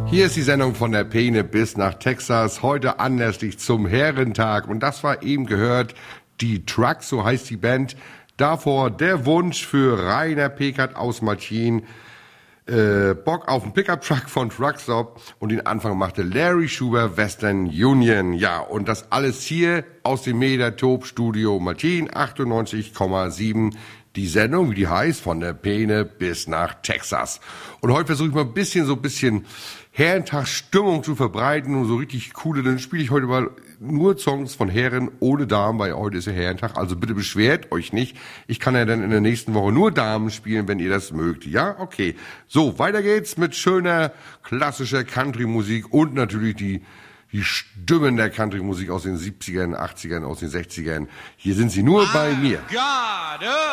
Hier ist die Sendung von der Peene bis nach Texas, heute anlässlich zum Herrentag. Und das war eben gehört, die Trucks, so heißt die Band. Davor der Wunsch für Rainer Pekert aus Martin, Bock auf einen Pickup-Truck von Truckstop. Und den Anfang machte Larry Schuber, Western Union. Ja, und das alles hier aus dem Metatop-Studio Martin, 98,7. Die Sendung, wie die heißt, von der Peene bis nach Texas. Und heute versuche ich mal ein bisschen Herrentagsstimmung zu verbreiten und so richtig coole. Dann spiele ich heute mal nur Songs von Herren ohne Damen, weil heute ist ja Herrentag. Also bitte beschwert euch nicht. Ich kann ja dann in der nächsten Woche nur Damen spielen, wenn ihr das mögt. Ja, okay. So, weiter geht's mit schöner, klassischer Country-Musik und natürlich die Stimmen der Country-Musik aus den 70ern, 80ern, aus den 60ern. Hier sind sie nur bei mir.